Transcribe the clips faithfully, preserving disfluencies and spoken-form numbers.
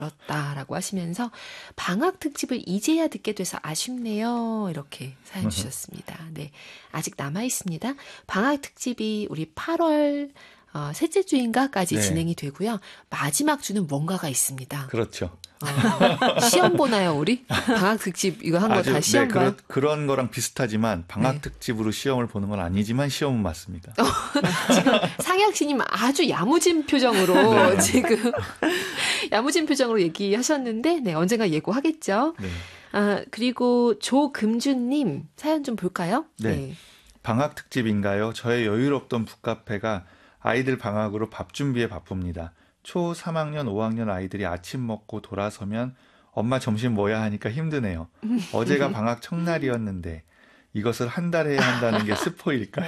들었다라고 하시면서 방학 특집을 이제야 듣게 돼서 아쉽네요. 이렇게 사연 주셨습니다. 네, 아직 남아 있습니다. 방학 특집이 우리 팔월 어, 셋째 주인가까지 네. 진행이 되고요. 마지막 주는 뭔가가 있습니다. 그렇죠. 어, 시험 보나요, 우리? 방학 특집 이거 한 거 다 시험 네, 봐요? 그런, 그런 거랑 비슷하지만 방학 네. 특집으로 시험을 보는 건 아니지만 시험은 맞습니다. 어, 지금 상혁씨님 아주 야무진 표정으로 네. 지금 야무진 표정으로 얘기하셨는데 네, 언젠가 예고하겠죠. 네. 아, 그리고 조금준님 사연 좀 볼까요? 네. 네. 방학 특집인가요? 저의 여유롭던 북카페가 아이들 방학으로 밥 준비에 바쁩니다. 초 삼 학년, 오 학년 아이들이 아침 먹고 돌아서면 엄마 점심 뭐야 하니까 힘드네요. 어제가 방학 첫날이었는데 이것을 한 달 해야 한다는 게 스포일까요?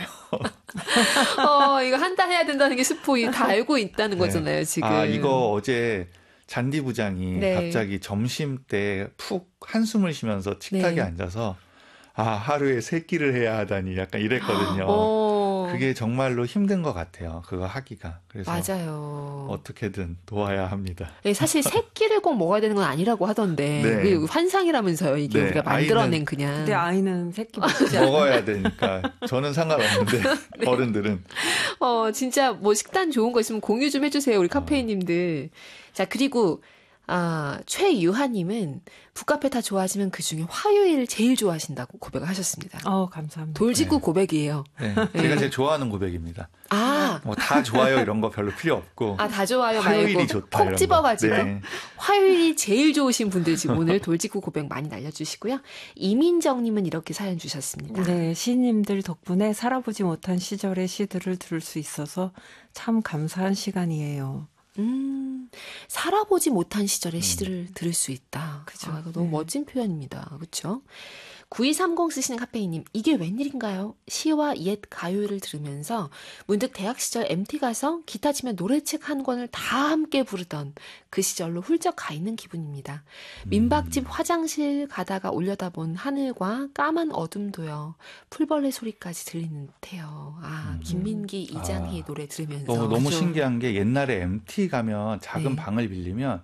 어, 이거 한 달 해야 된다는 게 스포이 다 알고 있다는 네. 거잖아요, 지금. 아, 이거 어제 잔디 부장이 네. 갑자기 점심 때 푹 한숨을 쉬면서 식탁에 네. 앉아서 아, 하루에 세 끼를 해야 하다니 약간 이랬거든요. 오. 그게 정말로 힘든 것 같아요. 그거 하기가. 그래서 맞아요. 어떻게든 도와야 합니다. 네, 사실 세 끼를 꼭 먹어야 되는 건 아니라고 하던데 네. 그게 환상이라면서요. 이게 네. 우리가 만들어낸 그냥. 근데 아이는 세 끼 먹지 않아요. 먹어야 되니까. 저는 상관없는데 네. 어른들은. 어, 진짜 뭐 식단 좋은 거 있으면 공유 좀 해주세요. 우리 카페인님들. 어. 자, 그리고 아, 최유하님은 북카페 다 좋아하시면 그중에 화요일을 제일 좋아하신다고 고백을 하셨습니다. 어, 감사합니다. 돌직구 네. 고백이에요. 네. 네. 제가 제일 좋아하는 고백입니다. 아, 뭐 다 좋아요 이런 거 별로 필요 없고. 아, 다 좋아요 화요일이 말고 좋다, 콕 집어가지고 네. 화요일이 제일 좋으신 분들 지금 오늘 돌직구 고백 많이 날려주시고요. 이민정님은 이렇게 사연 주셨습니다. 네, 시인님들 덕분에 살아보지 못한 시절의 시들을 들을 수 있어서 참 감사한 시간이에요. 음, 살아보지 못한 시절의 음. 시들을 들을 수 있다. 그죠. 아, 너무 네. 멋진 표현입니다. 그렇죠? 구이삼공 쓰시는 카페이님, 이게 웬일인가요? 시와 옛 가요를 들으면서 문득 대학 시절 엠티 가서 기타 치며 노래책 한 권을 다 함께 부르던 그 시절로 훌쩍 가 있는 기분입니다. 민박집 화장실 가다가 올려다본 하늘과 까만 어둠도요. 풀벌레 소리까지 들리는 듯해요. 아, 김민기, 이장희 아, 노래 들으면서. 너무, 너무 신기한 게 옛날에 엠티 가면 작은 네. 방을 빌리면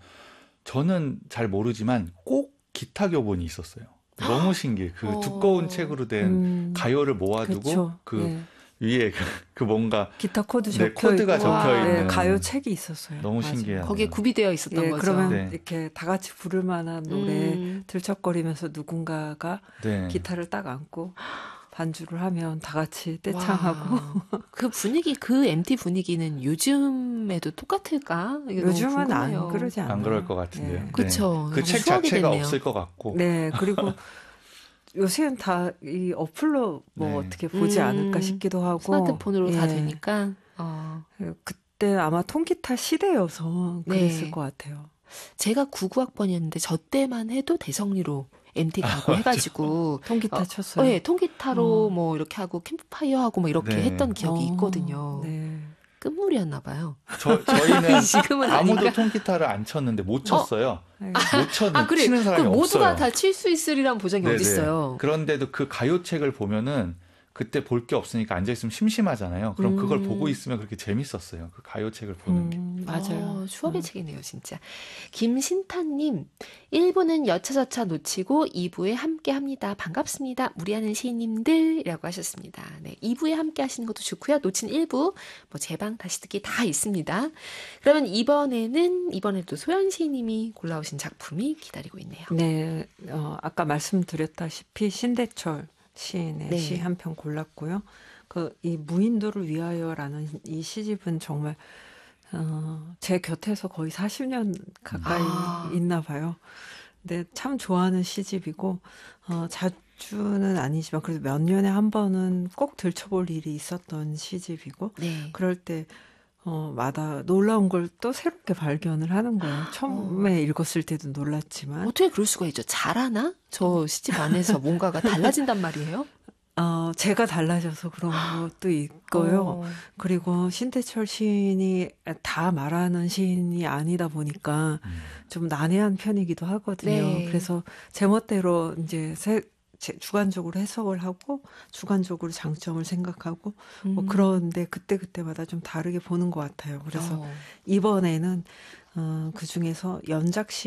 저는 잘 모르지만 꼭 기타 교본이 있었어요. 너무 신기해. 그 어. 두꺼운 책으로 된 음. 가요를 모아두고 그쵸. 그 네. 위에 그, 그 뭔가 기타 코드 네, 코드가 적혀 있는 네, 가요 책이 있었어요. 너무 신기해요. 거기에 구비되어 있었던 네, 거죠. 그러면 네. 이렇게 다 같이 부를 만한 노래 음. 들척거리면서 누군가가 네. 기타를 딱 안고 반주를 하면 다 같이 떼창하고. 그 분위기, 그 엠티 분위기는 요즘에도 똑같을까? 요즘은 안 그러지 않아요. 안 그럴 것 같은데요. 네. 그렇죠. 그 책 자체가 됐네요. 없을 것 같고. 네, 그리고 요새는 다 이 어플로 뭐 네. 어떻게 보지 음, 않을까 싶기도 하고. 스마트폰으로 예. 다 되니까. 어. 그때 아마 통기타 시대여서 그랬을 네. 것 같아요. 제가 구십구 학번이었는데 저 때만 해도 대성리로 엠티 가고 해가지고 통기타 어, 쳤어요. 네, 통기타로 어. 뭐 이렇게 하고 캠프파이어 하고 뭐 이렇게 네. 했던 기억이 있거든요. 네. 끝물이었나 봐요. 저, 저희는 지금은 아무도 아닌가? 통기타를 안 쳤는데 못 쳤어요. 어? 네. 못 쳤는 아, 그래. 치는 사람이 그 없어요. 모두가 다 칠 수 있으리란 보장이 어디 있어요. 그런데도 그 가요책을 보면은 그때 볼 게 없으니까 앉아있으면 심심하잖아요. 그럼 음. 그걸 보고 있으면 그렇게 재밌었어요. 그 가요책을 보는 음, 게. 맞아요. 어, 추억의 음. 책이네요, 진짜. 김신타님, 일 부는 여차저차 놓치고 이 부에 함께 합니다. 반갑습니다. 무리하는 시인님들이라고 하셨습니다. 네, 이 부에 함께 하시는 것도 좋고요. 놓친 일 부, 뭐 제방 다시 듣기 다 있습니다. 그러면 이번에는, 이번에도 소연 시인님이 골라오신 작품이 기다리고 있네요. 네, 어, 아까 말씀드렸다시피 신대철 시인의 네. 시 한 편 골랐고요. 그 이 무인도를 위하여라는 이 시집은 정말 어, 제 곁에서 거의 사십 년 가까이 아. 있나 봐요. 근데 참 좋아하는 시집이고 어, 자주는 아니지만 그래도 몇 년에 한 번은 꼭 들춰볼 일이 있었던 시집이고 네. 그럴 때 어, 마다 놀라운 걸 또 새롭게 발견을 하는 거예요. 처음에 어. 읽었을 때도 놀랐지만. 어떻게 그럴 수가 있죠? 잘하나? 저 시집 안에서 뭔가가 달라진단 말이에요? 어, 제가 달라져서 그런 것도 있고요. 어. 그리고 신대철 시인이 다 말하는 시인이 아니다 보니까 음. 좀 난해한 편이기도 하거든요. 네. 그래서 제멋대로 이제 새, 주관적으로 해석을 하고 주관적으로 장점을 생각하고 음. 뭐 그런데 그때그때마다 좀 다르게 보는 것 같아요. 그래서 어. 이번에는 어, 그 중에서 연작